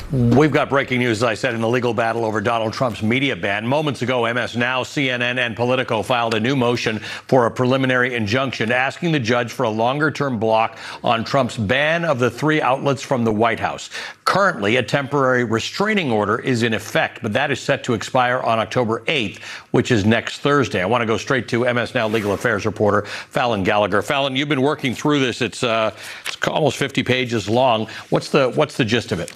We've got breaking news, as I said, in the legal battle over Donald Trump's media ban. Moments ago, MS Now, CNN, and Politico filed a new motion for a preliminary injunction asking the judge for a longer-term block on Trump's ban of the three outlets from the White House. Currently, a temporary restraining order is in effect, but that is set to expire on October 8th, which is next Thursday. I want to go straight to MS Now legal affairs reporter Fallon Gallagher. Fallon, you've been working through this. It's almost 50 pages long. What's the gist of it?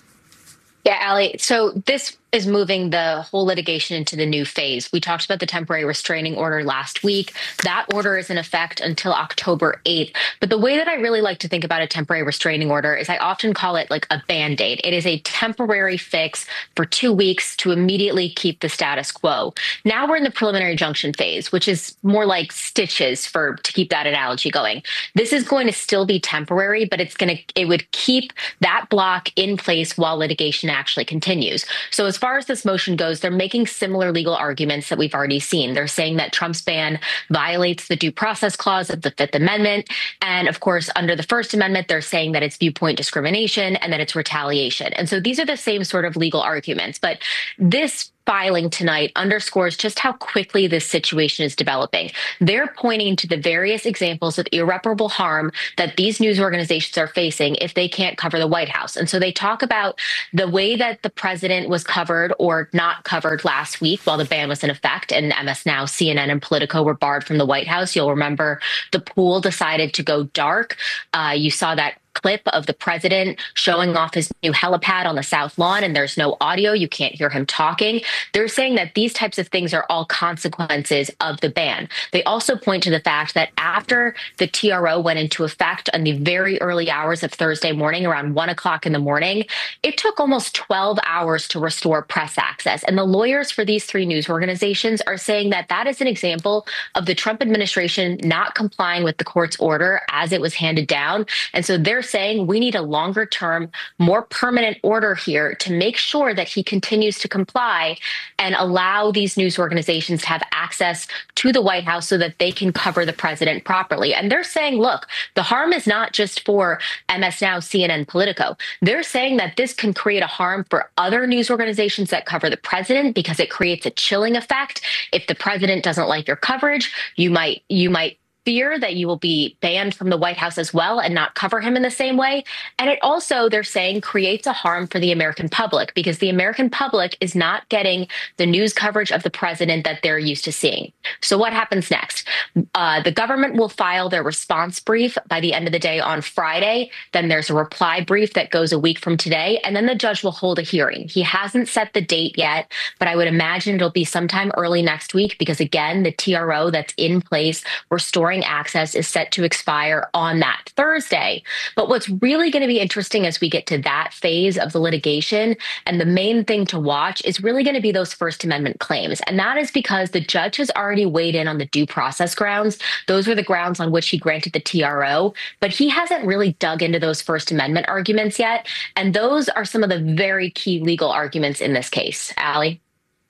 Yeah, Ali. So this is moving the whole litigation into the new phase. We talked about the temporary restraining order last week. That order is in effect until October 8th. But the way that I really like to think about a temporary restraining order is I often call it like a Band-Aid. It is a temporary fix for 2 weeks to immediately keep the status quo. Now we're in the preliminary injunction phase, which is more like stitches to keep that analogy going. This is going to still be temporary, but it would keep that block in place while litigation actually continues. So as far as this motion goes, they're making similar legal arguments that we've already seen. They're saying that Trump's ban violates the due process clause of the Fifth Amendment. And of course, under the First Amendment, they're saying that it's viewpoint discrimination and that it's retaliation. And so these are the same sort of legal arguments. But this filing tonight underscores just how quickly this situation is developing. They're pointing to the various examples of irreparable harm that these news organizations are facing if they can't cover the White House. And so they talk about the way that the president was covered or not covered last week while the ban was in effect, and MS Now, CNN, and Politico were barred from the White House. You'll remember the pool decided to go dark. You saw that clip of the president showing off his new helipad on the South Lawn, and there's no audio. You can't hear him talking. They're saying that these types of things are all consequences of the ban. They also point to the fact that after the TRO went into effect on the very early hours of Thursday morning, around 1 o'clock in the morning, it took almost 12 hours to restore press access. And the lawyers for these three news organizations are saying that that is an example of the Trump administration not complying with the court's order as it was handed down. And so they're saying we need a longer term, more permanent order here to make sure that he continues to comply and allow these news organizations to have access to the White House so that they can cover the president properly. And they're saying, look, the harm is not just for MS Now, CNN, Politico. They're saying that this can create a harm for other news organizations that cover the president because it creates a chilling effect. If the president doesn't like your coverage, you might fear that you will be banned from the White House as well and not cover him in the same way. And it also, they're saying, creates a harm for the American public because the American public is not getting the news coverage of the president that they're used to seeing. So what happens next? The government will file their response brief by the end of the day on Friday. Then there's a reply brief that goes a week from today, and then the judge will hold a hearing. He hasn't set the date yet, but I would imagine it'll be sometime early next week because, again, the TRO that's in place restoring access is set to expire on that Thursday. But what's really going to be interesting as we get to that phase of the litigation, and the main thing to watch is really going to be those First Amendment claims. And that is because the judge has already weighed in on the due process grounds. Those were the grounds on which he granted the TRO, but he hasn't really dug into those First Amendment arguments yet. And those are some of the very key legal arguments in this case. Ali?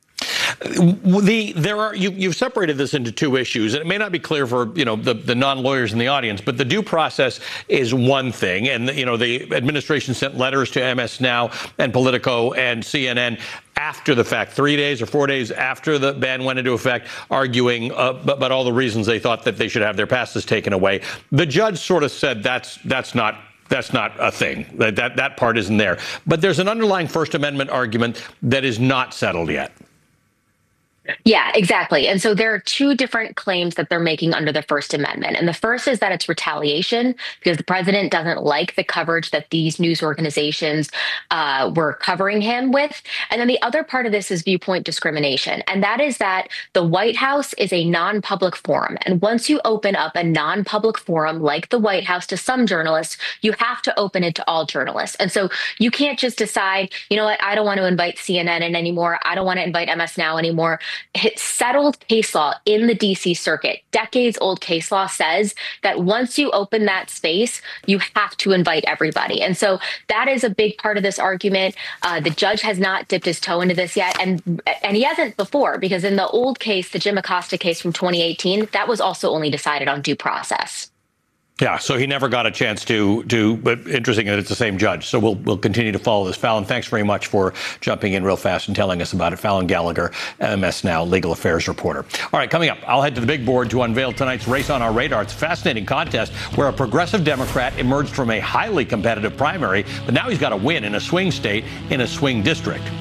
You've separated this into two issues, and it may not be clear for the non-lawyers in the audience, but the due process is one thing, and the administration sent letters to MS Now and Politico and CNN after the fact, 3 days or 4 days after the ban went into effect, arguing about all the reasons they thought that they should have their passes taken away. The judge sort of said that's not a thing. That part isn't there. But there's an underlying First Amendment argument that is not settled yet. Yeah, exactly. And so there are two different claims that they're making under the First Amendment. And the first is that it's retaliation because the president doesn't like the coverage that these news organizations were covering him with. And then the other part of this is viewpoint discrimination. And that is that the White House is a non-public forum. And once you open up a non-public forum like the White House to some journalists, you have to open it to all journalists. And so you can't just decide, you know what, I don't want to invite CNN in anymore. I don't want to invite MS Now anymore. Settled case law in the DC circuit, decades old case law says that once you open that space, you have to invite everybody. And so that is a big part of this argument. The judge has not dipped his toe into this yet. And he hasn't before, because in the old case, the Jim Acosta case from 2018, that was also only decided on due process. Yeah, so he never got a chance to, but interesting that it's the same judge. So we'll continue to follow this. Fallon, thanks very much for jumping in real fast and telling us about it. Fallon Gallagher, MS Now legal affairs reporter. All right, coming up, I'll head to the big board to unveil tonight's Race on Our Radar. It's a fascinating contest where a progressive Democrat emerged from a highly competitive primary, but now he's got to win in a swing state in a swing district.